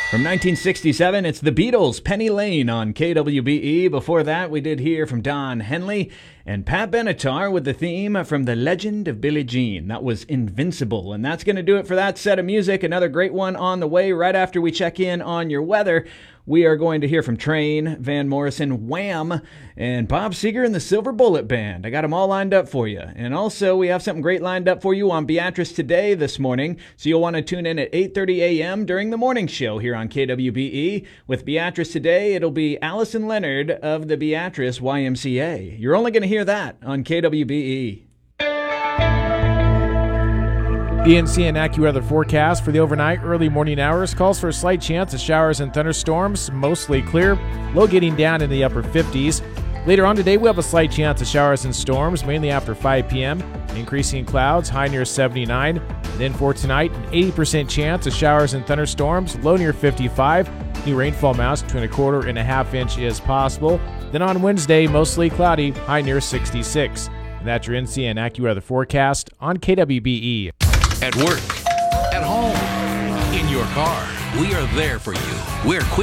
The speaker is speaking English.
From 1967, it's the Beatles, Penny Lane on KWBE. Before that, we did hear from Don Henley and Pat Benatar with the theme from The Legend of Billie Jean. That was Invincible. And that's going to do it for that set of music. Another great one on the way right after we check in on your weather. We are going to hear from Train, Van Morrison, Wham, and Bob Seger and the Silver Bullet Band. I got them all lined up for you. And also, we have something great lined up for you on Beatrice Today this morning. So you'll want to tune in at 8:30 a.m. during the morning show here on KWBE. With Beatrice Today, it'll be Allison Leonard of the Beatrice YMCA. You're only going to hear that on KWBE. BNC and AccuWeather forecast for the overnight early morning hours calls for a slight chance of showers and thunderstorms, mostly clear, low getting down in the upper 50s. Later on today, we'll have a slight chance of showers and storms, mainly after 5 p.m., increasing clouds, high near 79. And then for tonight, an 80% chance of showers and thunderstorms, low near 55. New rainfall amounts between 1/4 and 1/2 inch is possible. Then on Wednesday, mostly cloudy, high near 66. And that's your NC and AccuWeather forecast on KWBE. At work, at home, in your car, we are there for you. We're